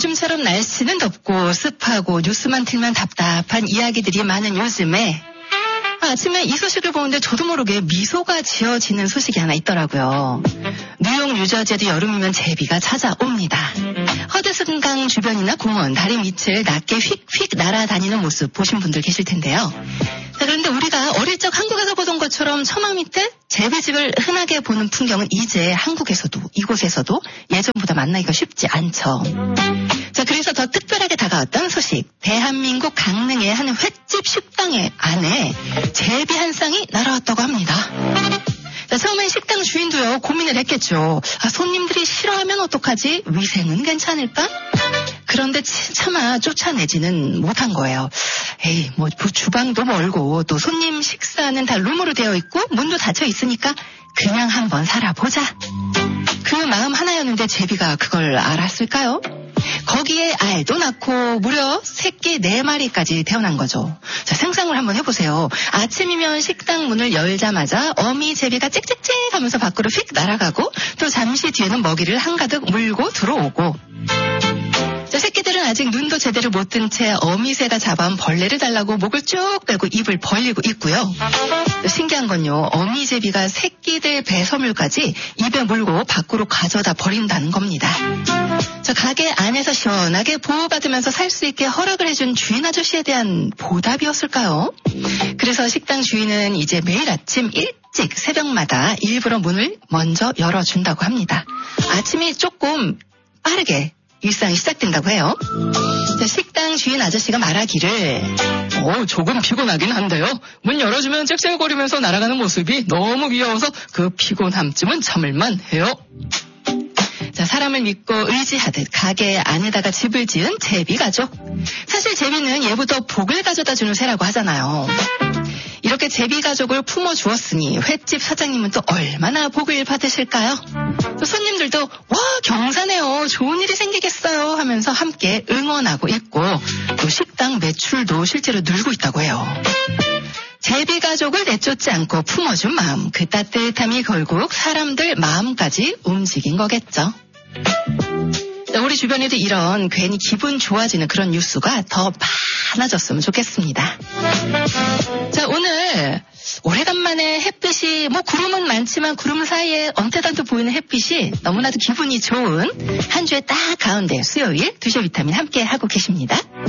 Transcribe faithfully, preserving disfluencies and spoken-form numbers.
요즘처럼 날씨는 덥고 습하고 뉴스만 틀면 답답한 이야기들이 많은 요즘에 아침에 이 소식을 보는데 저도 모르게 미소가 지어지는 소식이 하나 있더라고요. 뉴욕, 뉴저지에도 여름이면 제비가 찾아옵니다. 허드슨강 주변이나 공원, 다리 밑을 낮게 휙휙 날아다니는 모습 보신 분들 계실 텐데요. 자, 그런데 우리가 어릴 적 한국에서 보던 것처럼 처마 밑에 제비집을 흔하게 보는 풍경은 이제 한국에서도 이곳에서도 예전보다 만나기가 쉽지 않죠. 자, 그래서 더 특별하게 다가왔던 소식. 대한민국 강릉의 한 횟집 식당의 안에 제비 한 쌍이 날아왔다고 합니다. 자, 처음엔 식당 주인도요 고민을 했겠죠. 아, 손님들이 싫어하면 어떡하지? 위생은 괜찮을까? 그런데 차마 쫓아내지는 못한 거예요. 에이, 뭐 주방도 멀고 또 손님 식사는 다 룸으로 되어 있고 문도 닫혀 있으니까 그냥 한번 살아보자. 그 마음 하나였는데 제비가 그걸 알았을까요? 거기에 알도 낳고 무려 새끼 네 마리까지 태어난 거죠. 자, 상상을 한번 해보세요. 아침이면 식당 문을 열자마자 어미 제비가 짹짹짹 하면서 밖으로 휙 날아가고 또 잠시 뒤에는 먹이를 한가득 물고 들어오고, 자, 새끼들은 아직 눈도 제대로 못 뜬 채 어미새가 잡아온 벌레를 달라고 목을 쭉 빼고 입을 벌리고 있고요. 신기한 건요, 어미제비가 새끼들 배설물까지 입에 물고 밖으로 가져다 버린다는 겁니다. 저 가게 안에서 시원하게 보호받으면서 살 수 있게 허락을 해준 주인 아저씨에 대한 보답이었을까요? 그래서 식당 주인은 이제 매일 아침 일찍 새벽마다 일부러 문을 먼저 열어준다고 합니다. 아침이 조금 빠르게 일상이 시작된다고 해요. 자, 식당 주인 아저씨가 말하기를, 어, 조금 피곤하긴 한데요. 문 열어주면 짹짹거리면서 날아가는 모습이 너무 귀여워서 그 피곤함쯤은 참을만 해요. 자, 사람을 믿고 의지하듯 가게 안에다가 집을 지은 제비 가족. 사실 제비는 예부터 복을 가져다 주는 새라고 하잖아요. 이렇게 제비 가족을 품어주었으니 횟집 사장님은 또 얼마나 복을 받으실까요? 또 손님들도 와, 경사네요, 좋은 일이 생기겠어요 하면서 함께 응원하고 있고, 또 식당 매출도 실제로 늘고 있다고 해요. 제비 가족을 내쫓지 않고 품어준 마음, 그 따뜻함이 결국 사람들 마음까지 움직인 거겠죠. 우리 주변에도 이런 괜히 기분 좋아지는 그런 뉴스가 더 많아졌으면 좋겠습니다. 자, 오늘 오래간만에 햇빛이, 뭐 구름은 많지만 구름 사이에 언뜻언뜻 보이는 햇빛이 너무나도 기분이 좋은 한 주의 딱 가운데 수요일 두 시 비타민 함께 하고 계십니다.